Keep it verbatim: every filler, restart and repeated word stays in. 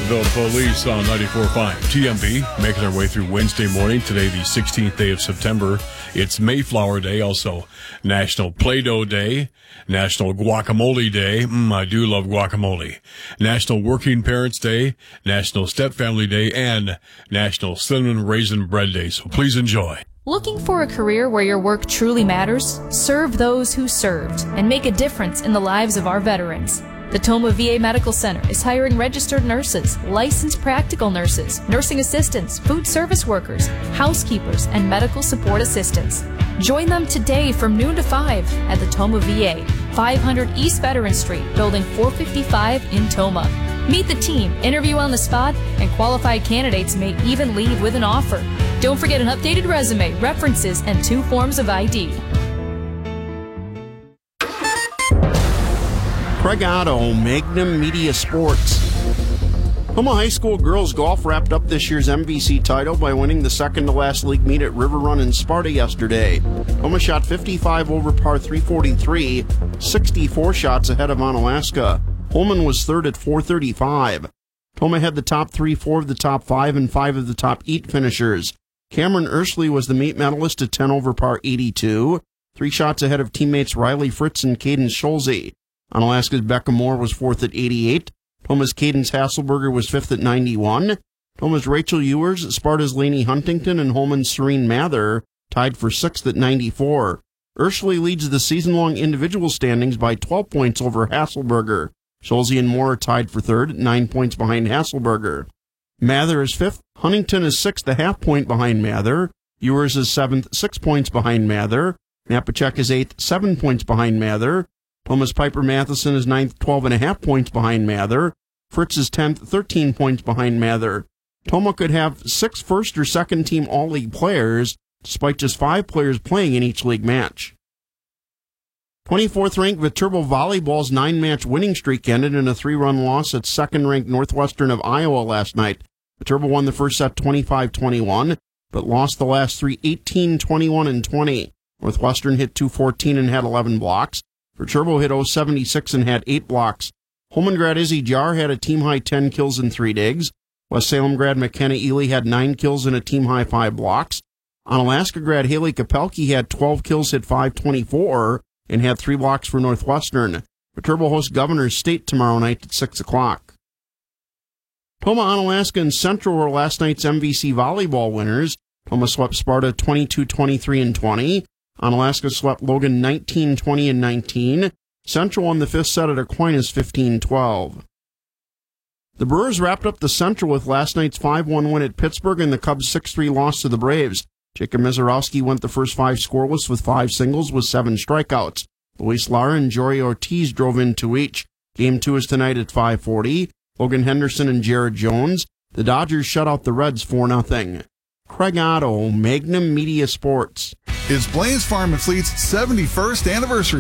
The Police on ninety-four point five T M B, making our way through Wednesday morning. Today, the sixteenth day of September. It's Mayflower Day, also National Play-Doh Day, National Guacamole Day. Mm, I do love guacamole. National Working Parents Day, National Step Family Day, and National Cinnamon Raisin Bread Day. So please enjoy. Looking for a career where your work truly matters? Serve those who served and make a difference in the lives of our veterans. The Tomah V A Medical Center is hiring registered nurses, licensed practical nurses, nursing assistants, food service workers, housekeepers, and medical support assistants. Join them today from noon to five at the Tomah V A, five hundred East Veteran Street, Building four fifty-five in Tomah. Meet the team, interview on the spot, and qualified candidates may even leave with an offer. Don't forget an updated resume, references, and two forms of I D. Craig Otto, Magnum Media Sports. Tomah High School girls golf wrapped up this year's M V C title by winning the second-to-last league meet at River Run in Sparta yesterday. Tomah shot fifty-five over par three forty-three, sixty-four shots ahead of Onalaska. Holman was third at four thirty-five. Tomah had the top three, four of the top five, and five of the top eight finishers. Cameron Ursley was the meet medalist at ten over par eighty-two, three shots ahead of teammates Riley Fritz and Cadence Scholze. Onalaska's Becca Moore was fourth at eighty-eight. Tomah's Cadence Hasselberger was fifth at ninety-one. Tomah's Rachel Ewers, Sparta's Lainey Huntington, and Holman's Serene Mather tied for sixth at ninety-four. Ursley leads the season-long individual standings by twelve points over Hasselberger. Scholze and Moore are tied for third at nine points behind Hasselberger. Mather is fifth. Huntington is sixth, a half point behind Mather. Ewers is seventh, six points behind Mather. Napachek is eighth, seven points behind Mather. Tomah's Piper Matheson is ninth, twelve and a half points behind Mather. Fritz is tenth, thirteen points behind Mather. Tomah could have six first or second team all-league players, despite just five players playing in each league match. twenty-fourth ranked Viterbo Volleyball's nine-match winning streak ended in a three-run loss at second-ranked Northwestern of Iowa last night. Viterbo won the first set twenty-five twenty-one, but lost the last three eighteen, twenty-one, and twenty. Northwestern hit two fourteen and had eleven blocks. Viterbo hit oh seventy-six and had eight blocks. Holman grad Izzy Jar had a team-high ten kills and three digs. West Salem grad McKenna Ely had nine kills and a team-high five blocks. Onalaska grad Haley Kapelke had twelve kills, hit five twenty-four, and had three blocks for Northwestern. Viterbo hosts Governor's State tomorrow night at six o'clock. Tomah, Onalaska, and Central were last night's M V C volleyball winners. Tomah swept Sparta twenty-two twenty-three and twenty. Onalaska swept Logan nineteen twenty and nineteen. Central won the fifth set at Aquinas fifteen twelve. The Brewers wrapped up the Central with last night's five one win at Pittsburgh and the Cubs' six three loss to the Braves. Jacob Mizorowski went the first five scoreless with five singles with seven strikeouts. Luis Lara and Jory Ortiz drove in two each. Game two is tonight at five forty. Logan Henderson and Jared Jones. The Dodgers shut out the Reds four nothing. Craig Otto, Magnum Media Sports. It's Blaine Farm and Fleet's seventy-first anniversary